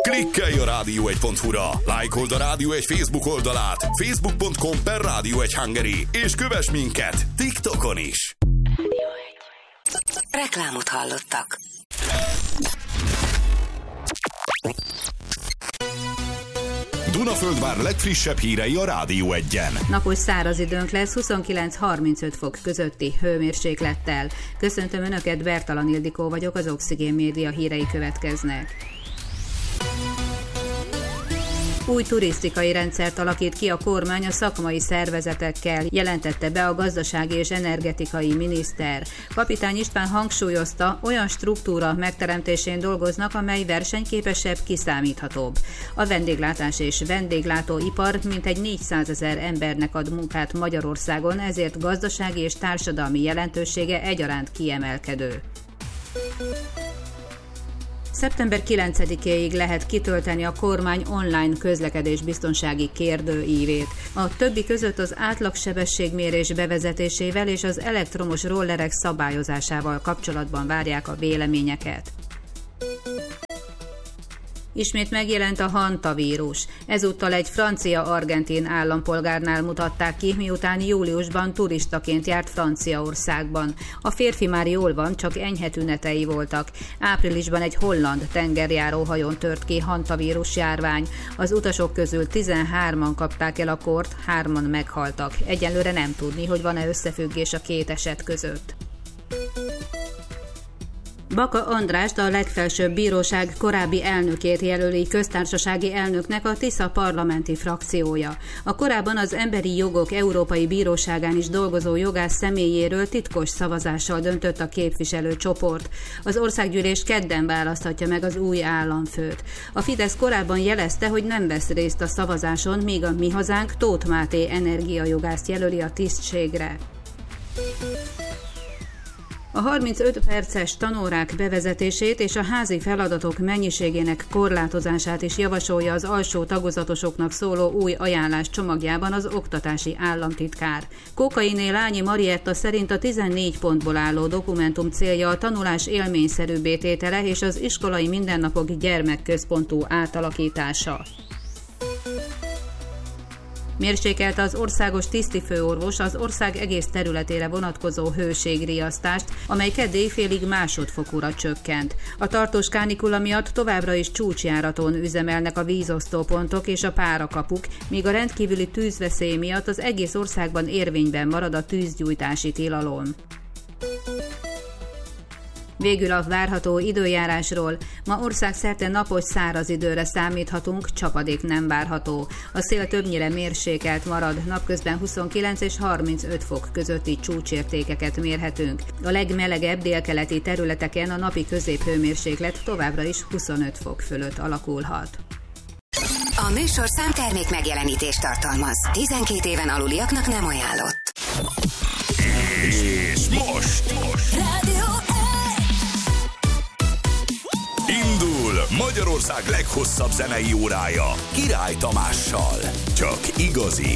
Klikkelj a rádió1.hu-ra, lájkold a Rádió Egy Facebook oldalát, facebook.com/Rádió1 és kövess minket TikTokon is. Reklámot hallottak. Dunaföldvár legfrissebb hírei a Rádió 1-en. Napos száraz időnk lesz 29-35 fok közötti hőmérséklettel. Köszöntöm Önöket, Bertalan Ildikó vagyok, az Oxigén Média hírei következnek. Új turisztikai rendszert alakít ki a kormány a szakmai szervezetekkel, jelentette be a gazdasági és energetikai miniszter. Kapitány István hangsúlyozta, olyan struktúra megteremtésén dolgoznak, amely versenyképesebb, kiszámíthatóbb. A vendéglátás és vendéglátóipar mintegy 400 000 embernek ad munkát Magyarországon, ezért gazdasági és társadalmi jelentősége egyaránt kiemelkedő. Szeptember 9-éig lehet kitölteni a kormány online közlekedésbiztonsági kérdőívét. A többi között az átlagsebességmérés bevezetésével és az elektromos rollerek szabályozásával kapcsolatban várják a véleményeket. Ismét megjelent a hantavírus. Ezúttal egy francia-argentin állampolgárnál mutatták ki, miután júliusban turistaként járt Franciaországban. A férfi már jól van, csak enyhe tünetei voltak. Áprilisban egy holland tengerjáróhajón tört ki hantavírus járvány. Az utasok közül 13-an kapták el a kort, 3-an meghaltak. Egyelőre nem tudni, hogy van-e összefüggés a két eset között. Baka Andrást, a legfelsőbb bíróság korábbi elnökét jelöli köztársasági elnöknek a Tisza parlamenti frakciója. A korábban az Emberi Jogok Európai Bíróságán is dolgozó jogász személyéről titkos szavazással döntött a képviselőcsoport. Az országgyűlés kedden választhatja meg az új államfőt. A Fidesz korábban jelezte, hogy nem vesz részt a szavazáson, míg a Mi Hazánk Tóth Máté energiajogászt jelöli a tisztségre. A 35 perces tanórák bevezetését és a házi feladatok mennyiségének korlátozását is javasolja az alsó tagozatosoknak szóló új ajánlás csomagjában az oktatási államtitkár. Kókainé Lányi Marietta szerint a 14 pontból álló dokumentum célja a tanulás élményszerűbbé tétele és az iskolai mindennapok gyermekközpontú átalakítása. Mérsékelte az országos tisztifőorvos az ország egész területére vonatkozó hőségriasztást, amely kedd éjfélig másodfokúra csökkent. A tartós kánikula miatt továbbra is csúcsjáraton üzemelnek a vízosztópontok és a párakapuk, míg a rendkívüli tűzveszély miatt az egész országban érvényben marad a tűzgyújtási tilalom. Végül a várható időjárásról. Ma országszerte napos száraz időre számíthatunk, csapadék nem várható. A szél többnyire mérsékelt marad, napközben 29 és 35 fok közötti csúcsértékeket mérhetünk. A legmelegebb délkeleti területeken a napi középhőmérséklet továbbra is 25 fok fölött alakulhat. A műsorszám termék megjelenítést tartalmaz. 12 éven aluliaknak nem ajánlott. És most Rádió indul Magyarország leghosszabb zenei órája Király Tamással. Csak igazi